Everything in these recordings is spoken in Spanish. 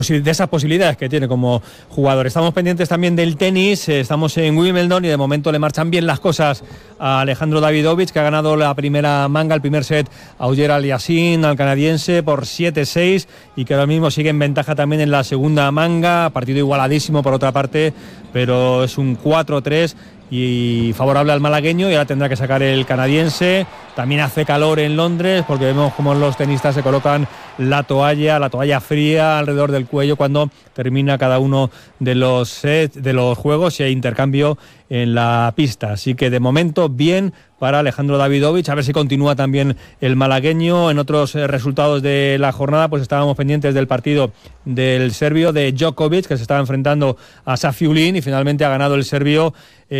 de esas posibilidades que tiene como jugador. Estamos pendientes también del tenis, estamos en Wimbledon y de momento le marchan bien las cosas a Alejandro Davidovich, que ha ganado la primera manga, el primer set a Auger Aliassime, al canadiense, por 7-6, y que ahora mismo sigue en ventaja también en la segunda manga, partido igualadísimo por otra parte, pero es un 4-3 y favorable al malagueño, y ahora tendrá que sacar el canadiense. También hace calor en Londres porque vemos cómo los tenistas se colocan la toalla fría alrededor del cuello cuando termina cada uno de los sets, de los juegos, y hay intercambio en la pista. Así que de momento bien para Alejandro Davidovich, a ver si continúa también el malagueño. En otros resultados de la jornada, pues estábamos pendientes del partido del serbio de Djokovic, que se estaba enfrentando a Safiullin, y finalmente ha ganado el serbio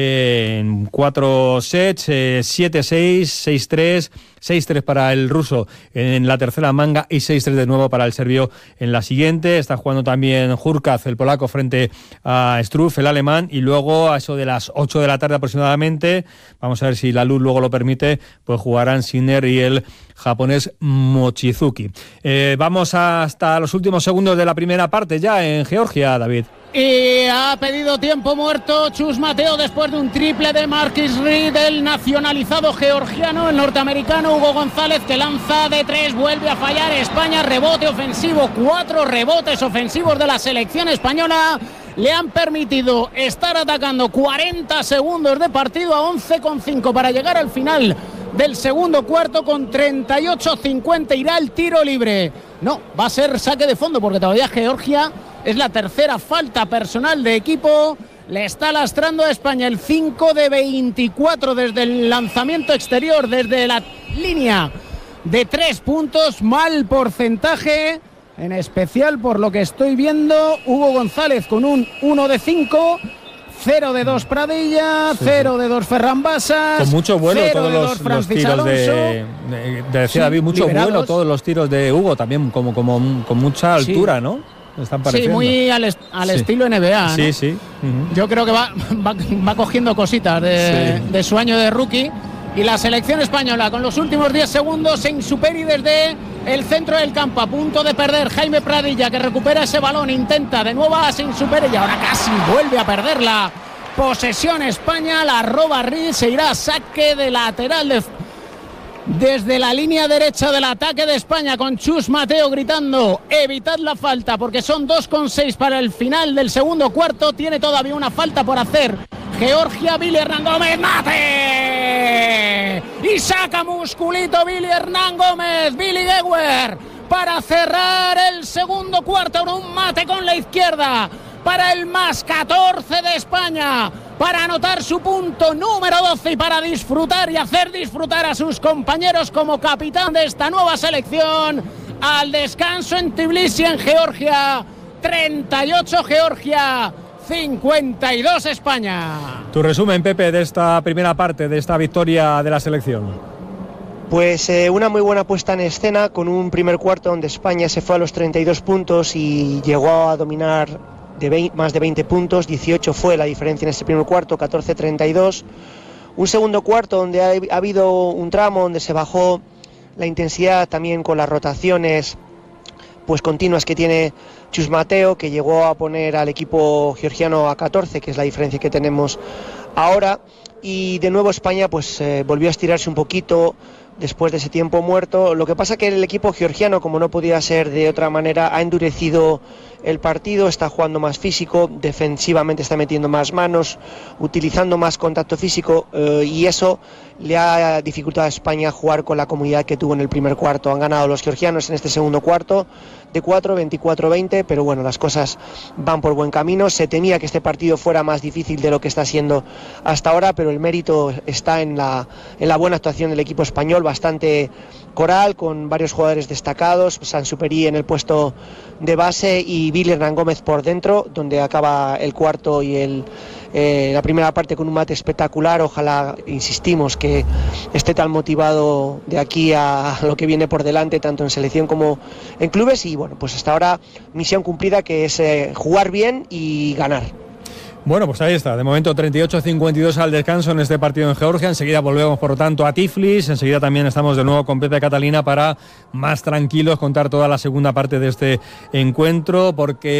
en 4 sets, 7-6, 6-3, 6-3 para el ruso en la tercera manga y 6-3 de nuevo para el serbio en la siguiente. Está jugando también Hurkacz, el polaco, frente a Struff, el alemán, y luego a eso de las 8 de la tarde aproximadamente, vamos a ver si la luz luego lo permite, pues jugarán Sinner y el japonés Mochizuki. Vamos hasta los últimos segundos de la primera parte ya en Georgia, David. Y ha pedido tiempo muerto Chus Mateo después de un triple de Marquis Reed, el nacionalizado georgiano. El norteamericano Hugo González, que lanza de 3, vuelve a fallar. España, rebote ofensivo, 4 rebotes ofensivos de la selección española le han permitido estar atacando 40 segundos de partido a 11,5 para llegar al final del segundo cuarto. Con 38-50 irá el tiro libre. No, va a ser saque de fondo porque todavía Georgia, es la tercera falta personal de equipo, le está lastrando a España. El 5 de 24 desde el lanzamiento exterior, desde la línea de 3 puntos, mal porcentaje, en especial por lo que estoy viendo. Hugo González con un 1 de 5, 0 de 2 Pradilla, 0 de 2 Ferran Basas, con mucho vuelo todos los tiros Alonso. decía David, mucho liberados. vuelo todos los tiros de Hugo, también como con mucha altura, ¿no? Están pareciendo. Sí, muy al estilo NBA, ¿no? Sí, sí. Uh-huh. Yo creo que va cogiendo cositas de su año de rookie. Y la selección española con los últimos 10 segundos en Insuperi desde el centro del campo, a punto de perder. Jaime Pradilla, que recupera ese balón, intenta de nuevo a Insuperi y ahora casi vuelve a perder la posesión España. La roba Reed, se irá a saque de lateral desde la línea derecha del ataque de España, con Chus Mateo gritando evitad la falta porque son 2,6 para el final del segundo cuarto. Tiene todavía una falta por hacer Georgia. Billy Hernán Gómez, mate, y saca musculito Billy Hernán Gómez, Billy Gewer, para cerrar el segundo cuarto. Ahora un mate con la izquierda para el más 14 de España, para anotar su punto número 12 y para disfrutar y hacer disfrutar a sus compañeros como capitán de esta nueva selección. Al descanso en Tbilisi, en Georgia, 38 Georgia, 52 España. Tu resumen, Pepe, de esta primera parte, de esta victoria de la selección. Pues una muy buena puesta en escena, con un primer cuarto donde España se fue a los 32 puntos y llegó a dominar más de 20 puntos, 18 fue la diferencia en ese primer cuarto, 14-32. Un segundo cuarto donde ha habido un tramo donde se bajó la intensidad también con las rotaciones pues continuas que tiene Chus Mateo, que llegó a poner al equipo georgiano a 14, que es la diferencia que tenemos ahora. Y de nuevo España pues volvió a estirarse un poquito después de ese tiempo muerto. Lo que pasa que el equipo georgiano, como no podía ser de otra manera, ha endurecido el partido, está jugando más físico, defensivamente está metiendo más manos, utilizando más contacto físico, y eso le ha dificultado a España jugar con la comodidad que tuvo en el primer cuarto. Han ganado los georgianos en este segundo cuarto de 4, 24-20, pero bueno, las cosas van por buen camino. Se temía que este partido fuera más difícil de lo que está siendo hasta ahora, pero el mérito está en la buena actuación del equipo español, bastante coral, con varios jugadores destacados, Sansuperi en el puesto de base y Billy Hernán Gómez por dentro, donde acaba el cuarto y la primera parte con un mate espectacular. Ojalá, insistimos, que esté tan motivado de aquí a lo que viene por delante, tanto en selección como en clubes. Y bueno, pues hasta ahora misión cumplida, que es jugar bien y ganar. Bueno, pues ahí está, de momento 38-52 al descanso en este partido en Georgia. Enseguida volvemos, por lo tanto, a Tiflis. Enseguida también estamos de nuevo con Pepe Catalina para más tranquilos contar toda la segunda parte de este encuentro, porque